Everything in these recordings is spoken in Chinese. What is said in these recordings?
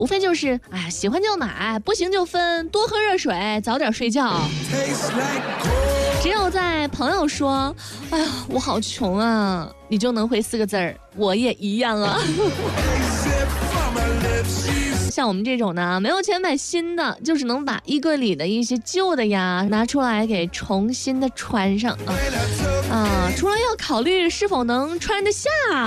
无非就是喜欢就买，不行就分，多喝热水，早点睡觉。只有在朋友说哎呀我好穷啊，你就能回4个字儿，我也一样啊。像我们这种呢，没有钱买新的，就只能把衣柜里的一些旧的呀拿出来给重新的穿上除了要考虑是否能穿得下。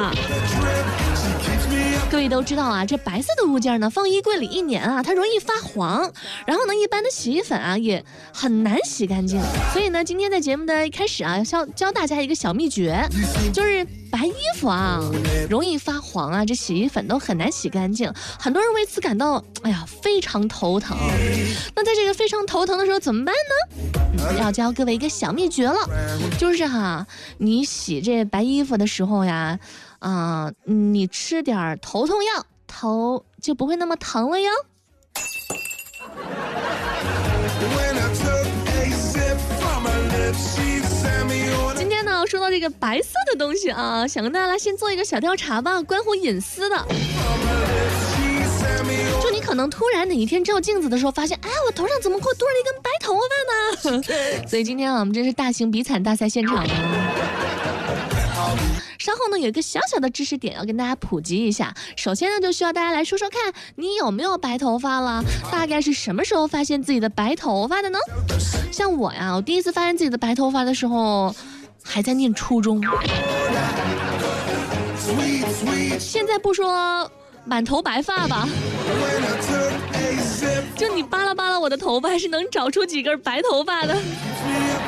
各位都知道啊，这白色的物件呢，放衣柜里1年啊，它容易发黄。然后呢，一般的洗衣粉啊也很难洗干净。所以呢，今天在节目的一开始啊，教大家一个小秘诀，就是白衣服啊容易发黄啊，这洗衣粉都很难洗干净。很多人为此感到非常头疼。那在这个非常头疼的时候怎么办呢？要教各位一个小秘诀了，就是你洗这白衣服的时候呀。你吃点头痛药，头就不会那么疼了哟。今天呢，说到这个白色的东西啊，想跟大家来先做一个小调查吧，关乎隐私的。就你可能突然哪一天照镜子的时候发现，我头上怎么给我多了一根白头发呢？所以今天我们这是大型比惨大赛现场。稍后呢有一个小小的知识点要跟大家普及一下。首先呢就需要大家来说说看，你有没有白头发了？大概是什么时候发现自己的白头发的呢？像我呀，我第一次发现自己的白头发的时候还在念初中。现在不说满头白发吧，就你扒拉扒拉我的头发，还是能找出几根白头发的。